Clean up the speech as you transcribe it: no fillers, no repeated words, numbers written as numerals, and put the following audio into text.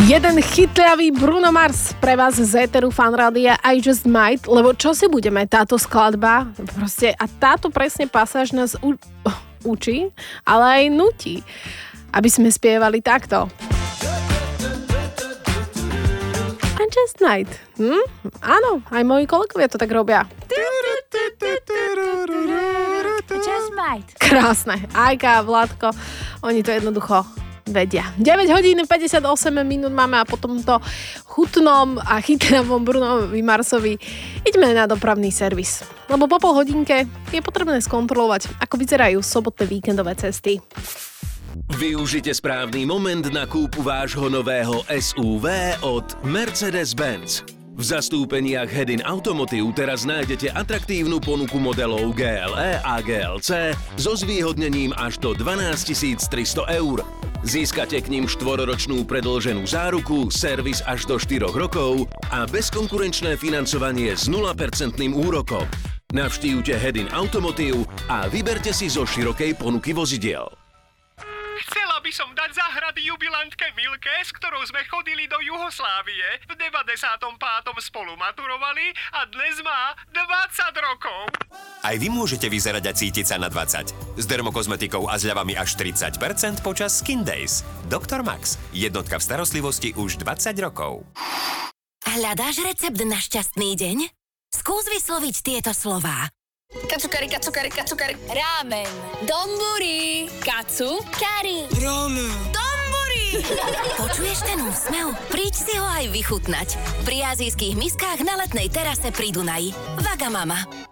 Jeden chytľavý Bruno Mars pre vás z éteru Fanrádia I Just Might, lebo čo si budeme, táto skladba, proste, a táto presne pasáž nás učí, ale aj nutí, aby sme spievali takto. I Just Might. Áno, aj moji kolegovia to tak robia. Just Might. Krásne. Ajka, Vládko, oni to jednoducho vedia. 9 hodín 58 minút máme a po tomto chutnom a chytľavom Brunovi Marsovi ideme na dopravný servis. Lebo po pol hodinke je potrebné skontrolovať, ako vyzerajú sobotné víkendové cesty. Využite správny moment na kúpu vášho nového SUV od Mercedes-Benz. V zastúpeniach Hedin Automotive teraz nájdete atraktívnu ponuku modelov GLE a GLC so zvýhodnením až do 12 300 €. Získate k ním 4-ročnú predĺženú záruku, servis až do 4 rokov a bezkonkurenčné financovanie s 0% úrokom. Navštívte Hedin Automotive a vyberte si zo širokej ponuky vozidiel. Chcela by som dať zahrady jubilantke Milke, s ktorou sme chodili do Juhoslávie. V 95. spolu maturovali a dnes má 20 rokov. Aj vy môžete vyzerať a cítiť sa na 20. S dermokozmetikou a zľavami až 30% počas Skin Days. Dr. Max. Jednotka v starostlivosti už 20 rokov. Hľadáš recept na šťastný deň? Skús vysloviť tieto slová. Kacukari, kacukari, kacukari. Rámen. Donburi. Kacukari. Ramen. Donburi. Počuješ ten úsmev? Príď si ho aj vychutnať. Pri azijských miskách na letnej terase pri Dunaji. Wagamama.